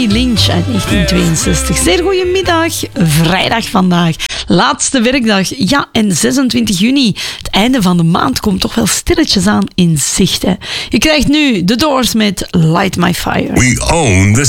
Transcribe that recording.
Lynch uit 1962. Zeer goedemiddag, vrijdag vandaag. Laatste werkdag. Ja, en 26 juni, het einde van de maand, komt toch wel stilletjes aan in zicht. Hè. Je krijgt nu The Doors met Light My Fire. We own the